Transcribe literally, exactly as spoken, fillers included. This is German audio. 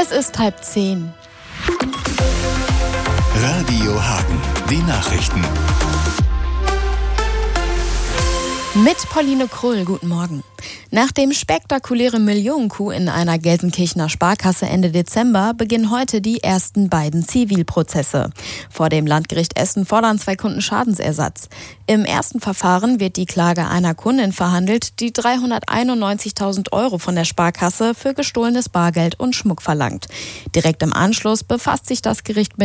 Es ist halb zehn. Radio Hagen, die Nachrichten. Mit Pauline Krull, guten Morgen. Nach dem spektakulären Millionencoup in einer Gelsenkirchener Sparkasse Ende Dezember beginnen heute die ersten beiden Zivilprozesse. Vor dem Landgericht Essen fordern zwei Kunden Schadensersatz. Im ersten Verfahren wird die Klage einer Kundin verhandelt, die dreihunderteinundneunzigtausend Euro von der Sparkasse für gestohlenes Bargeld und Schmuck verlangt. Direkt im Anschluss befasst sich das Gericht mit